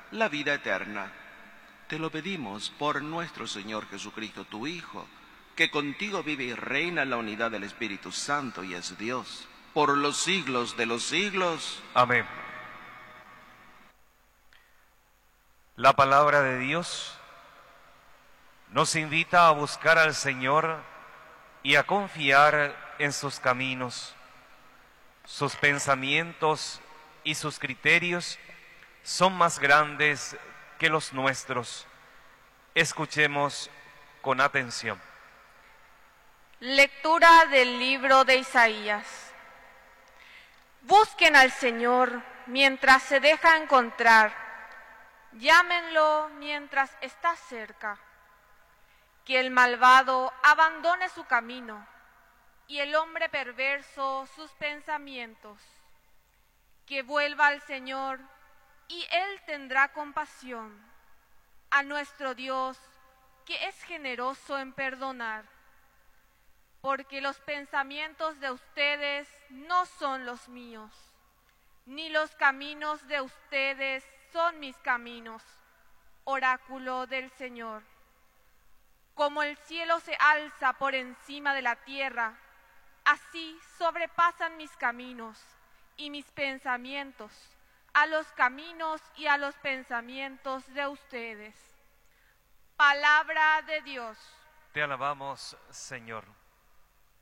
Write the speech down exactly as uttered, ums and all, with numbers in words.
la vida eterna. Te lo pedimos por nuestro Señor Jesucristo, tu Hijo, que contigo vive y reina en la unidad del Espíritu Santo y es Dios, por los siglos de los siglos. Amén. La palabra de Dios nos invita a buscar al Señor y a confiar en sus caminos. Sus pensamientos y sus criterios son más grandes que los nuestros. Escuchemos con atención. Lectura del libro de Isaías. Busquen al Señor mientras se deja encontrar. Llámenlo mientras está cerca. Que el malvado abandone su camino y el hombre perverso sus pensamientos. Que vuelva al Señor y Él tendrá compasión, a nuestro Dios, que es generoso en perdonar. Porque los pensamientos de ustedes no son los míos, ni los caminos de ustedes son mis caminos, oráculo del Señor. Como el cielo se alza por encima de la tierra, así sobrepasan mis caminos y mis pensamientos a los caminos y a los pensamientos de ustedes. Palabra de Dios. Te alabamos, Señor.